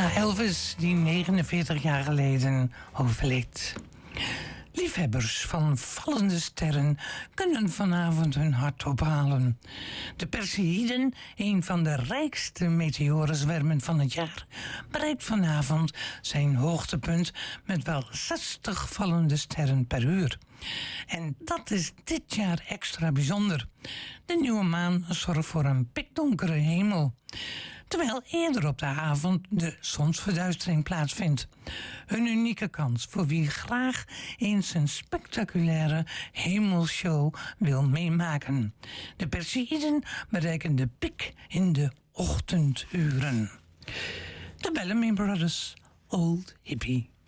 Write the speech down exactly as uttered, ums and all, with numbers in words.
Ja, Elvis, die negenenveertig jaar geleden overleed. Liefhebbers van vallende sterren kunnen vanavond hun hart ophalen. De Perseïden, een van de rijkste meteorenzwermen van het jaar, bereikt vanavond zijn hoogtepunt met wel zestig vallende sterren per uur. En dat is dit jaar extra bijzonder. De nieuwe maan zorgt voor een pikdonkere hemel, terwijl eerder op de avond de zonsverduistering plaatsvindt. Een unieke kans voor wie graag eens een spectaculaire hemelshow wil meemaken. De Perseïden bereiken de piek in de ochtenduren. De Bellamy Brothers, Old Hippie.